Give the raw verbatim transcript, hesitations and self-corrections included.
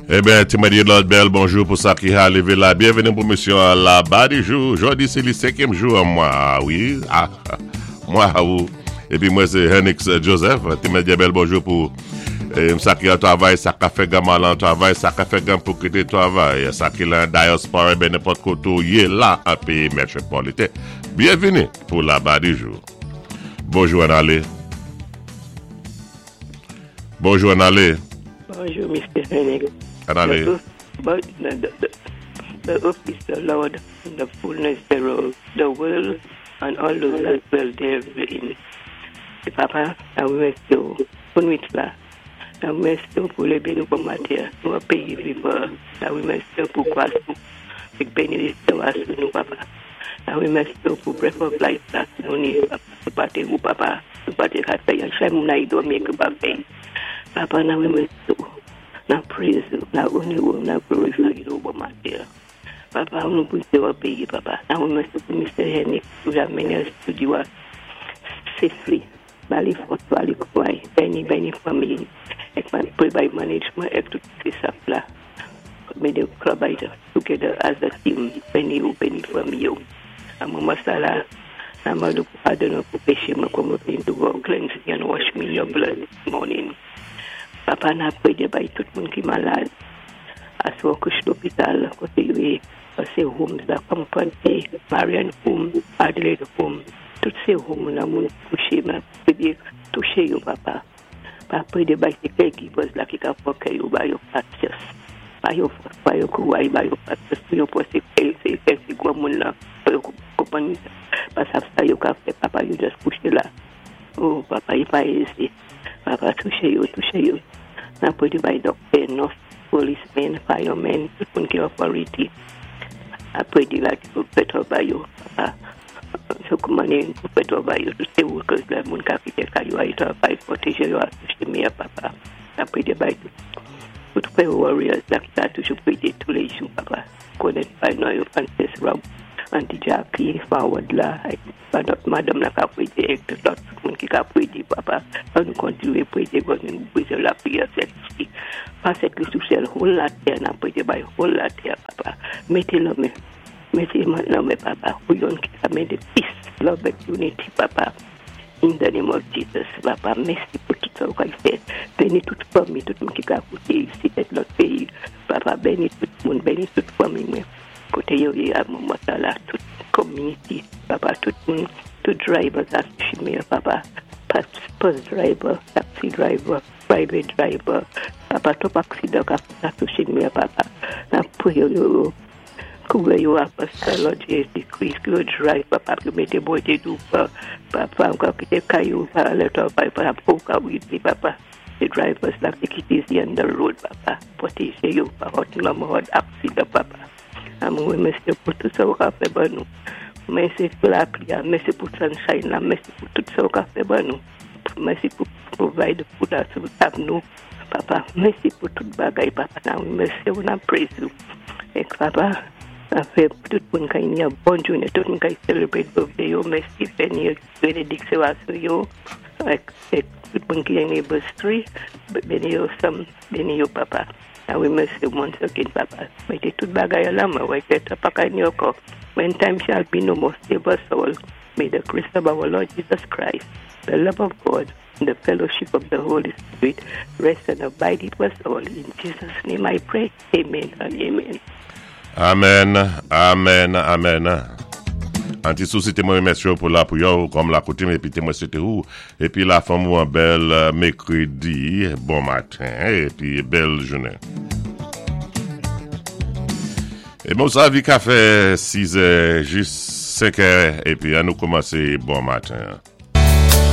Eh bien, Timothy Lord Bell, bonjour pour ça qui a levé la bienvenue pour monsieur la bas du jour. Aujourd'hui, c'est le cinquième jour, moi, ah, oui. Ah, moi, ah, oui. Et puis, moi, c'est Henix Joseph. Timothy Bell, bonjour pour eh, ça qui a travail, ça qui a fait gamin en travail, ça qui a fait gamin pour quitter le travail, ça qui a un diaspora, ben n'importe quoi, il est là, un pays métropolitain. Bienvenue pour la bas du jour. Bonjour, Anale. Bonjour, Anale. Bonjour, mister Hennig. Anale. The, but the, the, the, the earth is the Lord, and the fullness thereof, the world, and all those that dwell therein. Papa, I will still, Punwitla, I will still pull a bit of matter, no a pay river, I will still put Quasu, big penny still as no papa. I will still put breath of life, that's no need, Papa, who papa, Papa, had pay and shame, I don't make a bad thing. Papa, now we must do. Now praise you, now only will now glorify you over my dear. Papa, I will put you up, baby, Papa. Now we must do Mister Henry to have many us to do us safely. Bali for Bali Kwai, Benny, Benny family. I can provide management to this supply. Made a club together as a team, Benny, Benny from you. I'm a masala. I'm a look, I don't know, patient, come up into go cleanse and wash me your blood this morning. Papa na pwede ba ito kung kimalad. Aswa ko sa hospital ko sa iwi. Kasi home sa kampante, Marian home, Adelaide home. Tut sa home na mun kushima. Pwede to share you, Papa. Papa pwede ba ito caregivers laki ka po kayo ba yung practice. Bayo bayo kuwai bayo practice. Yung po si kayo sa ikasi ko muna. Bayo kupan pasap sa yung kafe. Papa, you just push nila. Oh, Papa, if I see. Papa, to share you, to share you. Now put it by doctor, nurse, policemen, firemen, people authority. I put it like to better by you, Papa. So come on in, better by you to stay workers like Munkaki, you are to fight for teacher, you are to me, Papa. I put it by you. Put pay warriors like that to should put it to lay you, Papa. Couldn't find no you fancy rub. Anti Jackie, forward la, but not Madam Nakapuji, not Munkikapuji, Papa, and continue to put it going with a lap yourself. Perfectly to sell whole lot there and I put it by whole lot there, Papa. Make it love me. Make it love me, Papa. We don't care, made the peace, love and unity, Papa. In the name of Jesus, Papa, mercy put it so I said, benefit from me to Munkikapuji, see that not pay, Papa, benefit, moon, benefit from me. Kote yo ya masala to community, Papa, to to drivers as shimmer, Papa, bus driver, taxi driver, private driver, Papa, to accident to shimmer, Papa. Now put you cover you up a salad, decrease good drive, Papa, you made a boy to do, Papa, I'm going to take you a letter of Papa, poker with me, Papa. The drivers like take it easy on the road, Papa. But he say you, Papa, to Lamahod accident, Papa. I'm going to put to so cafe banu. Messi Plapia, Messi put sunshine, Messi put to so cafe banu. Messi provide food as we have no Papa. Messi put to bagay, Papa. Now we must say, when I praise you. Ek Papa, I feel put one kind of bonjour, and I don't celebrate birthday. You Messi, Penny, Benedict, so you like put one kind of anniversary, but then you some, then you, Papa. Now we must say once again, Papa, make it to bagay alama, why get a paka in your cup. When time shall be no more, save us all. May the grace of our Lord Jesus Christ, the love of God, and the fellowship of the Holy Spirit rest and abide with us all. In Jesus' name I pray. Amen and amen. Amen, amen, amen. Anti souci te moi merci pour la pour comme la coutume et puis te moi c'était où et puis la femme un bel euh, mercredi bon matin et puis belle journée. Et bon ça vie qu'a fait six heures juste cinq heures et puis à nous commencer bon matin.